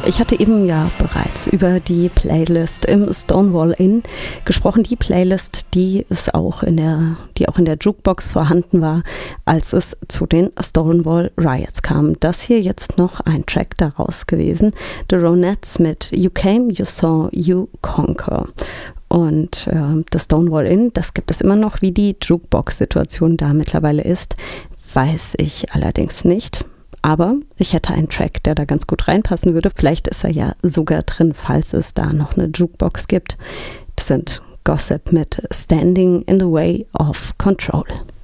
Ich hatte eben ja bereits über die Playlist im Stonewall Inn gesprochen. Die Playlist, die auch in der Jukebox vorhanden war, als es zu den Stonewall Riots kam. Das hier jetzt noch ein Track daraus gewesen. The Ronettes mit You Came, You Saw, You Conquer. Und das Stonewall Inn, das gibt es immer noch. Wie die Jukebox-Situation da mittlerweile ist, weiß ich allerdings nicht. Aber ich hätte einen Track, der da ganz gut reinpassen würde. Vielleicht ist er ja sogar drin, falls es da noch eine Jukebox gibt. Das sind Gossip mit Standing in the Way of Control.